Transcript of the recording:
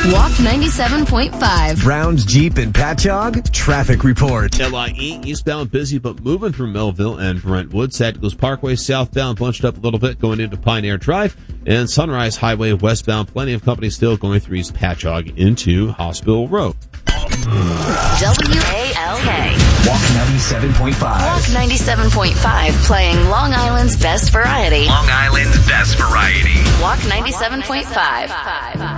Walk 97.5. Brown's Jeep and Patchogue traffic report. LIE eastbound busy but moving through Melville and Brentwood. Sadler's Parkway southbound bunched up a little bit going into Pioneer Drive. And Sunrise Highway westbound, plenty of company still going through East Patchogue into Hospital Road. WALK. Walk 97.5. Walk 97.5, playing Long Island's best variety. Long Island's best variety. Walk 97.5.